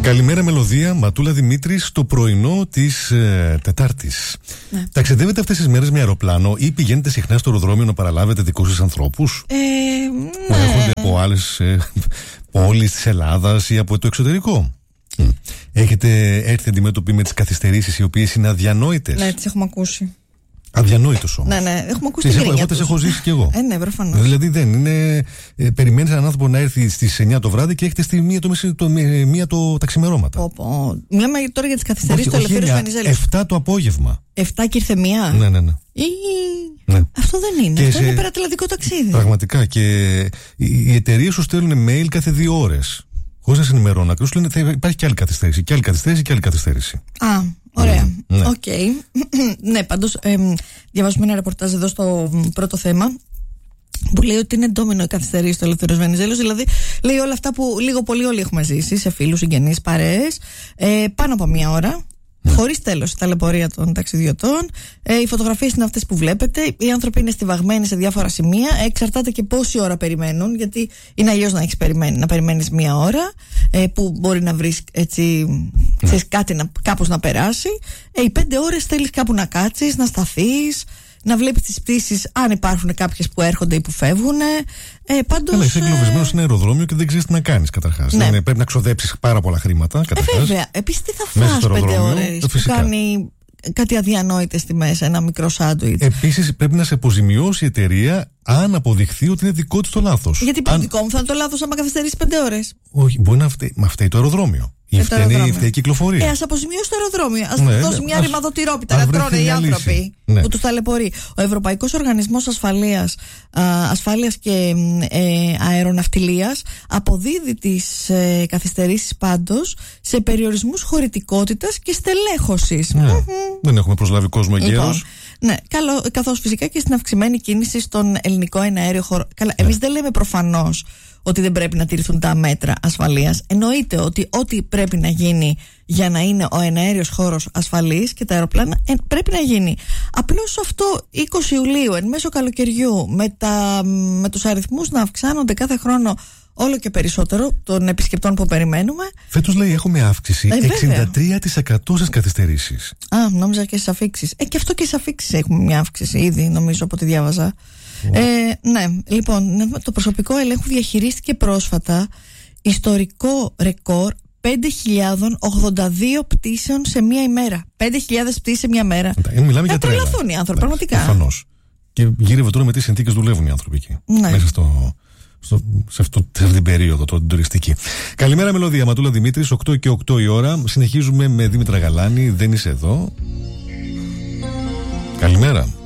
Καλημέρα Μελωδία, Ματούλα Δημήτρη, στο πρωινό της Τετάρτης. Ναι. Ταξιδεύετε αυτές τις μέρες με αεροπλάνο ή πηγαίνετε συχνά στο αεροδρόμιο να παραλάβετε δικούς σας ανθρώπους που έρχονται από άλλες πόλεις της Ελλάδας ή από το εξωτερικό? Έχετε έρθει αντιμέτωποι με τις καθυστερήσεις οι οποίες είναι αδιανόητες? Ναι, τις έχουμε ακούσει. Αδιανόητος όμως. Ναι, έχουμε ακούσει την εγώ τις έχω ζήσει κι εγώ. Ναι, προφανώς. Δηλαδή δεν είναι. Περιμένεις έναν άνθρωπο να έρθει στις 9 το βράδυ και έχετε στη 1 τα ξημερώματα. Μιλάμε τώρα για τις καθυστερήσεις του Ελευθέρου Βενιζέλου. 7 το απόγευμα. 7 και ήρθε 1. Ναι. Ναι. Αυτό δεν είναι. Αυτό είναι υπερατλαντικό ταξίδι. Πραγματικά. Και οι εταιρείες σου στέλνουν mail κάθε 2 ώρες. Χωρίς να σε ενημερώνουν. Ακριβώς λένε θα υπάρχει και άλλη καθυστέρηση. Και άλλη καθυστέρηση και άλλη καθυστέρηση. Ωραία. Οκ. Ναι, πάντως διαβάζουμε ένα ρεπορτάζ εδώ στο πρώτο θέμα που λέει ότι είναι ντόμινο η καθυστερήση στο Ελεύθερος Βενιζέλος. Δηλαδή λέει όλα αυτά που λίγο πολύ όλοι έχουμε ζήσει σε φίλους, συγγενείς, παρέες, πάνω από 1 ώρα. Χωρίς τέλος η ταλαιπωρία των ταξιδιωτών. Οι φωτογραφίες είναι αυτές που βλέπετε. Οι άνθρωποι είναι στιβαγμένοι σε διάφορα σημεία. Εξαρτάται και πόση ώρα περιμένουν. Γιατί είναι αλλιώς να περιμένεις 1 ώρα, που μπορεί να βρεις έτσι, κάτι κάπως να περάσει. Οι 5 ώρες θέλεις κάπου να κάτσεις, να σταθείς, να βλέπεις τις πτήσεις, αν υπάρχουν κάποιες που έρχονται ή που φεύγουν. Πάντως. Είσαι εγκλωβισμένος σε ένα αεροδρόμιο και δεν ξέρεις τι να κάνεις καταρχάς. Ναι. Πρέπει να ξοδέψεις πάρα πολλά χρήματα. Βέβαια. Επίσης, τι θα φας 5 ώρες που κάνει κάτι αδιανόητες τιμές, ένα μικρό σάντουιτς. Επίσης, πρέπει να σε αποζημιώσει η εταιρεία αν αποδειχθεί ότι είναι δικό της το λάθος. Γιατί δικό μου θα είναι το λάθος άμα καθυστερήσει 5 ώρες. Όχι, μπορεί να φταίει το αεροδρόμιο. Ή φταίει η κυκλοφορία. Ας αποζημιώσει το αεροδρόμιο. Ας δώσει μια ρημαδοτυρόπιτα να τρώνε οι άνθρωποι που τους ταλαιπωρεί. Ο Ευρωπαϊκός Οργανισμός Ασφάλειας και Αεροναυτιλίας αποδίδει τις καθυστερήσεις πάντως σε περιορισμούς χωρητικότητας και στελέχωσης. Δεν έχουμε προσλάβει κόσμο εγκαίρος. Ναι, καθώς φυσικά και στην αυξημένη κίνηση στον ελληνικό εναέριο χώρο. Καλά, εμείς δεν λέμε προφανώς ότι δεν πρέπει να τηρηθούν τα μέτρα ασφαλείας. Εννοείται ότι ό,τι πρέπει να γίνει για να είναι ο εναέριος χώρος ασφαλής και τα αεροπλάνα πρέπει να γίνει. Απλώς αυτό 20 Ιουλίου, εν μέσω καλοκαιριού, με τους αριθμούς να αυξάνονται κάθε χρόνο όλο και περισσότερο των επισκεπτών που περιμένουμε. Φέτος λέει έχουμε αύξηση 63% στις καθυστερήσεις. Νόμιζα και στις αφίξεις. Και αυτό και στις αφίξεις έχουμε μια αύξηση ήδη, νομίζω, από ό,τι διάβαζα. Ναι, λοιπόν, το προσωπικό ελέγχου διαχειρίστηκε πρόσφατα ιστορικό ρεκόρ 5.082 πτήσεων σε μία ημέρα. 5.000 πτήσεις σε μία μέρα. Μιλάμε για τρέλα. Τρελαθούν οι άνθρωποι, πραγματικά. Προφανώς. Και γύρευε τώρα με τι συνθήκες δουλεύουν οι άνθρωποι εκεί. Ναι. Μέσα σε αυτή την περίοδο, την τουριστική. Καλημέρα Μελωδία, Ματούλα Δημήτρης, 8 και 8 η ώρα. Συνεχίζουμε με Δήμητρα Γαλάνη, δεν είσαι εδώ. Καλημέρα.